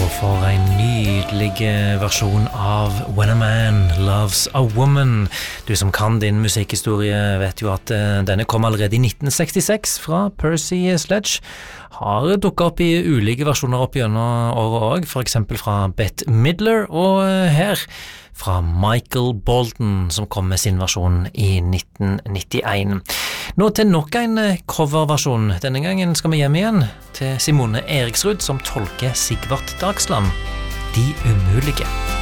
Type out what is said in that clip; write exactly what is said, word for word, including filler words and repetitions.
For en nydelig versjon av When a Man Loves a Woman. Du som kan din musikkhistorie vet jo at denne kom allerede i nitten sekstiseks fra Percy Sledge. Har dukket opp i ulike versjoner opp gjennom året også, for eksempel fra Bette Midler, og her fra Michael Bolton, som kom med sin versjon i nitten nittien. Nå til nok en coverversjon. Denne gangen skal vi hjem igjen til Simone Eriksrud, som tolker Sigvart Dagsland, De umulige.